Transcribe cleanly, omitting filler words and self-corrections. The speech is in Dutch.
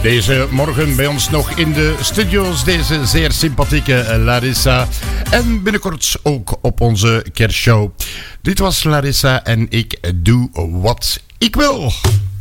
Deze morgen bij ons nog in de studio's deze zeer sympathieke Larissa. En binnenkort ook op onze kerstshow. Dit was Larissa en ik doe wat ik wil.